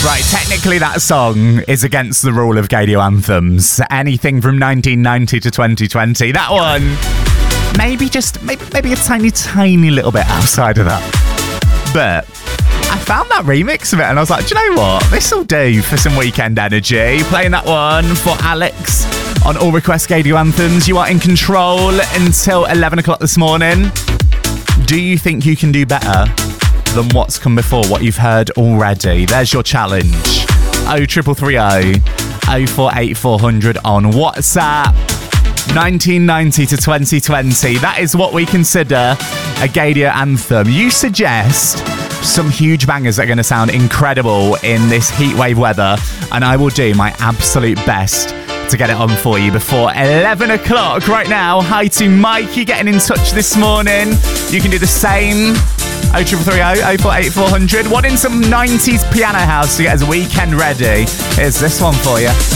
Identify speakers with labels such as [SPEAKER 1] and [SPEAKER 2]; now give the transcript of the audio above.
[SPEAKER 1] Right, technically that song is against the rule of Gaydio anthems. Anything from 1990 to 2020. That one, maybe a tiny little bit outside of that. But I found that remix of it and I was like, do you know what? This'll do for some weekend energy. Playing that one for Alex on All Request Gaydio Anthems. You are in control until 11 o'clock this morning. Do you think you can do better than what's come before, what you've heard already? There's your challenge. 0330 048 400 on WhatsApp. 1990 to 2020. That is what we consider a Gaydio anthem. You suggest some huge bangers that are going to sound incredible in this heatwave weather, and I will do my absolute best to get it on for you before 11 o'clock. Right now, hi to Mikey getting in touch this morning. You can do the same. 0330 048 400. Wanting some 90s piano house to get us weekend ready? Here's this one for you.